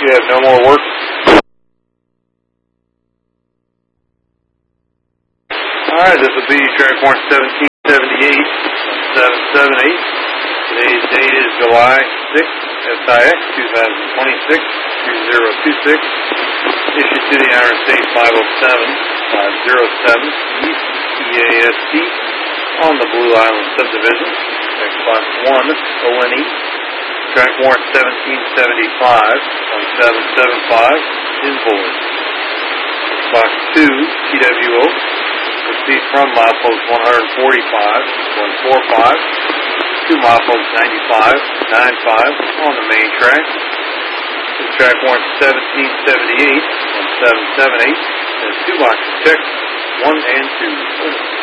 You have no more work. Alright, this will be track warrant 1778, 778. Today's date is July 6th, SIX 2026, 2026. Issued to the Iron State 507, 507 East EAST on the Blue Island Subdivision. Next box 1, ONE. Track warrant 1775, 1775 is void. Box 2, TWO. Proceed from milepost 145, 145 to milepost 95, 95 on the main track. This track warrant 1778, 1778. There's 2 boxes checked, 1 and 2.